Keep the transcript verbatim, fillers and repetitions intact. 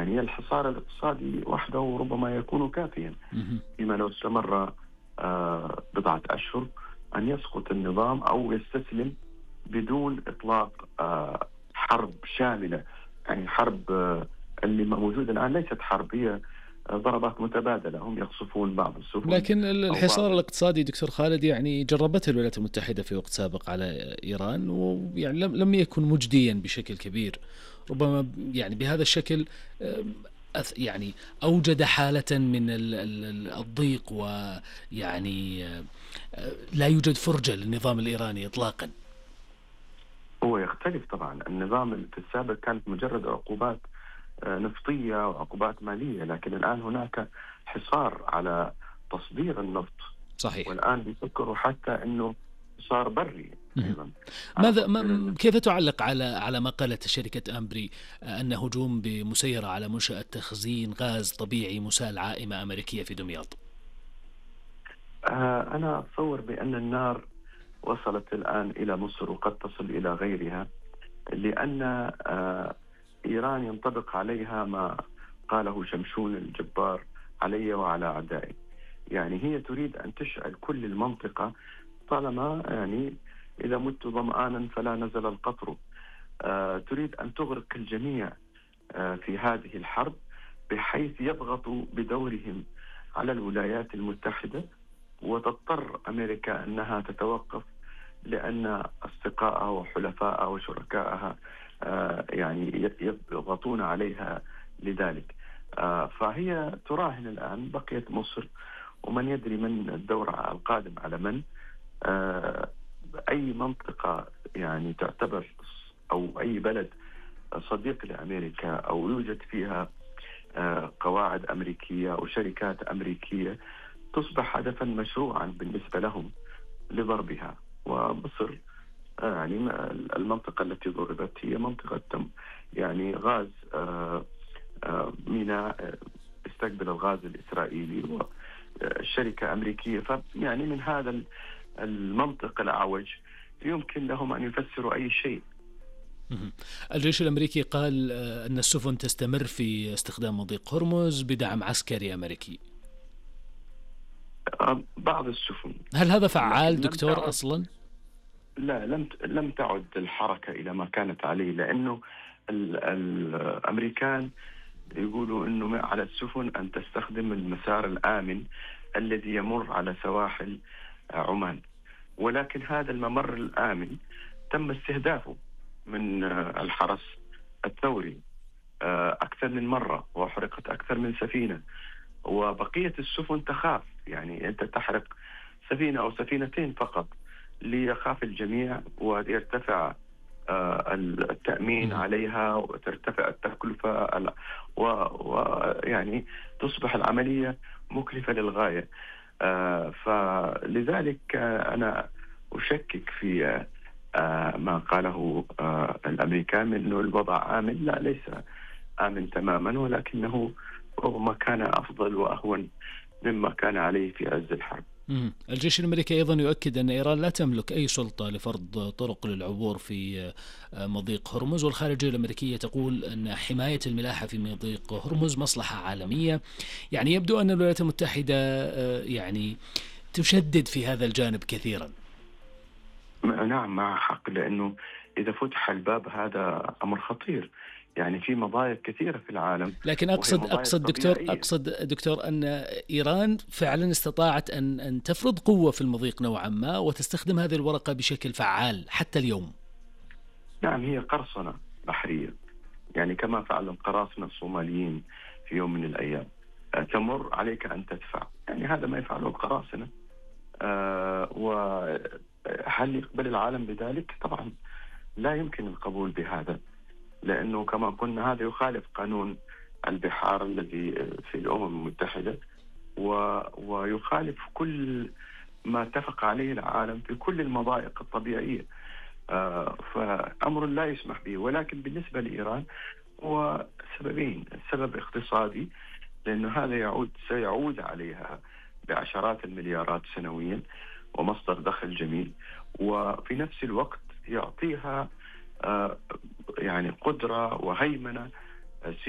يعني الحصار الاقتصادي وحده ربما يكون كافيا، مهم. فيما لو استمر آه، بضعة أشهر أن يسقط النظام أو يستسلم بدون إطلاق آه، حرب شاملة. يعني حرب آه، اللي موجودة الآن ليست حرب، هي آه، ضربات متبادلة، هم يقصفون بعض السفن لكن ال- أو بعض. الحصار الاقتصادي دكتور خالد يعني جربته الولايات المتحدة في وقت سابق على إيران، ويعني لم لم يكن مجديا بشكل كبير. ربما ب- يعني بهذا الشكل أم، أث- يعني أوجد حالة من ال- ال- ال- الضيق، ويعني أه، أه، لا يوجد فرجة للنظام الإيراني إطلاقا. هو يختلف طبعا، النظام في السابق كانت مجرد عقوبات آه، نفطية وعقوبات مالية، لكن الآن هناك حصار على تصدير النفط، صحيح. والآن بيفكروا حتى أنه صار بري مهم. أيضا على ماذا تصدير ما- النفط. كيف تعلق على على ما قالت شركة أمبري آه، أن هجوم بمسيرة على منشأة تخزين غاز طبيعي مسال عائمة أمريكية في دمياط؟ آه، أنا أتصور بأن النار وصلت الآن إلى مصر وقد تصل إلى غيرها، لأن آه، إيران ينطبق عليها ما قاله شمشون الجبار: علي وعلى أعدائي. يعني هي تريد أن تشعل كل المنطقة، طالما يعني إذا مت ظمآنا فلا نزل القطر. آه، تريد أن تغرق الجميع آه، في هذه الحرب، بحيث يضغطوا بدورهم على الولايات المتحدة، وتضطر أمريكا أنها تتوقف، لأن أصدقائها وحلفائها وشركائها آه، يعني يضغطون عليها لذلك. آه، فهي تراهن الآن، بقيت مصر ومن يدري من الدور القادم على من. آه، أي منطقة يعني تعتبر أو أي بلد صديق لأمريكا أو يوجد فيها آه، قواعد أمريكية أو شركات أمريكية تصبح هدفا مشروعا بالنسبة لهم لضربها. ومصر آه، يعني المنطقة التي ضربت هي منطقة تم يعني غاز، آه، آه، ميناء آه، استقبل الغاز الإسرائيلي والشركة أمريكية. فيعني من هذا المنطق الأعوج يمكن لهم أن يفسروا أي شيء. مهم. الجيش الأمريكي قال آه، أن السفن تستمر في استخدام مضيق هرمز بدعم عسكري أمريكي. آه، بعض السفن، هل هذا لكن فعال لم دكتور تعد. أصلا؟ لا، لم لم تعد الحركة إلى ما كانت عليه، لأنه ال- الأمريكان يقولوا أنه على السفن أن تستخدم المسار الآمن الذي يمر على سواحل عمان، ولكن هذا الممر الآمن تم استهدافه من الحرس الثوري أكثر من مرة، وحرقت أكثر من سفينة، وبقية السفن تخاف. يعني أنت تحرق سفينة أو سفينتين فقط ليخاف الجميع ويرتفع آه، التأمين مهم. عليها وترتفع التكلفة، ويعني تصبح العملية مكلفة للغاية. آه، فلذلك آه، أنا أشكك في آه، ما قاله آه، الأمريكان من أنه الوضع آمن. لا، ليس آمن تماما، ولكنه ربما كان أفضل وأهون مما كان عليه في عز الحرب. مم. الجيش الأمريكي أيضا يؤكد أن إيران لا تملك أي سلطة لفرض طرق للعبور في آه، مضيق هرمز، والخارجية الأمريكية تقول أن حماية الملاحة في مضيق هرمز مصلحة عالمية. يعني يبدو أن الولايات المتحدة آه، يعني تشدد في هذا الجانب كثيرا. نعم، مع حق، لأنه إذا فتح الباب هذا أمر خطير. يعني في مضايق كثيرة في العالم، لكن وهي أقصد مضايق أقصد دكتور طبيعية. أقصد دكتور أن إيران فعلا استطاعت أن أن تفرض قوة في المضيق نوعا ما، وتستخدم هذه الورقة بشكل فعال حتى اليوم. نعم، هي قرصنة بحرية، يعني كما فعل القراصنة الصوماليين في يوم من الأيام. آه، تمر عليك أن تدفع، يعني هذا ما يفعله القراصنة. آه، وهل يقبل العالم بذلك؟ طبعا لا يمكن القبول بهذا، لأنه كما قلنا هذا يخالف قانون البحار الذي في الأمم المتحدة، و... ويخالف كل ما اتفق عليه العالم في كل المضايق الطبيعية. آه فأمر لا يسمح به. ولكن بالنسبة لإيران هو سببين: السبب اقتصادي، لأنه هذا يعود سيعود عليها بعشرات المليارات سنويا ومصدر دخل جميل، وفي نفس الوقت يعطيها آه يعني قدرة وهيمنة